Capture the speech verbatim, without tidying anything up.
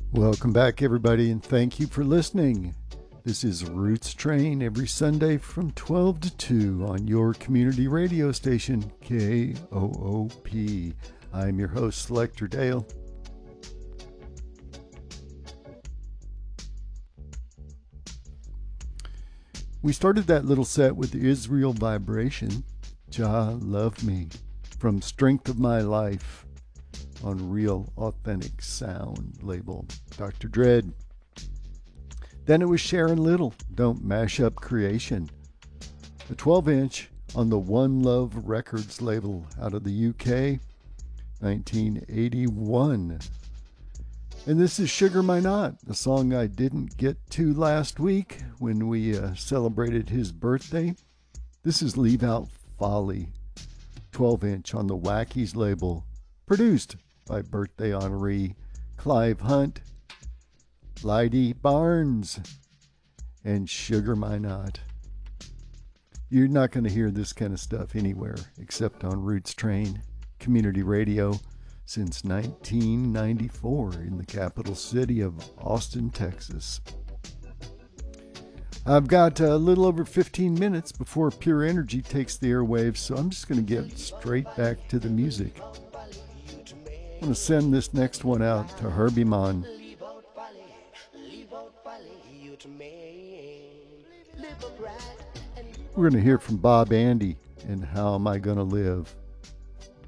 Welcome back, everybody, and thank you for listening. This is Roots Train every Sunday from twelve to two on your community radio station, K O O P. I'm your host, Selector Dale. We started that little set with the Israel Vibration, Jah Love Me, from Strength of My Life on Real Authentic Sound label, Doctor Dread. Then it was Sharon Little, Don't Mash Up Creation, a twelve inch on the One Love Records label out of the U K, nineteen eighty-one. And this is Sugar My Knot, a song I didn't get to last week when we uh, celebrated his birthday. This is Leave Out Folly, twelve inch on the Wackies label, produced by birthday honoree Clive Hunt, Leidy Barnes, and Sugar My Knot. You're not going to hear this kind of stuff anywhere except on Roots Train Community Radio since nineteen ninety-four in the capital city of Austin, Texas. I've got a little over fifteen minutes before Pure Energy takes the airwaves, so I'm just going to get straight back to the music. I'm going to send this next one out to Herbie Mon. We're going to hear from Bob Andy and How Am I Gonna Live?